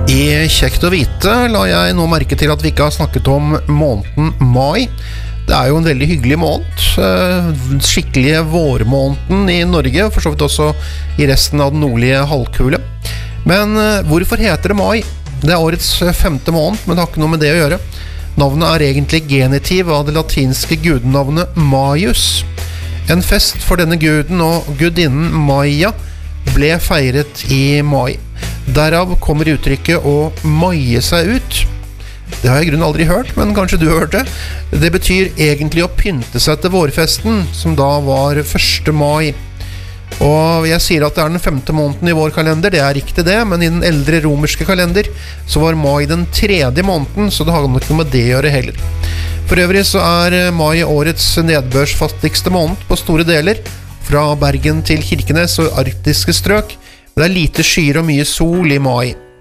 I Kjekt å vite la jeg nå merke til at vi ikke har snakket om måneden mai. Det jo en veldig hyggelig måned, skikkelige vårmåneden I Norge, for så vidt også I resten av den nordlige halvkule. Men hvorfor heter det mai? Det årets 5. måned, men det har ikke noe med det å gjøre. Navnet egentlig genitiv av det latinske gudenavnet Maius. En fest for denne guden og gudinnen Maia ble feiret I mai. Derav kommer uttrykket å maie seg ut. Det har jeg I grunnen aldri hørt, men kanskje du har hørt det. Det betyr egentlig å pynte seg til vårfesten, som da var 1. mai. Og jeg sier at det den 5. måneden I vår kalender, det riktig det, men I den eldre romerske kalender så var mai den 3. måneden, så det har nok noe med det å gjøre heller. For øvrig så mai årets nedbørsfattigste måned på store deler, fra Bergen til Kirkenes og arktiske strøk. Det lite skyer og mye sol I mai.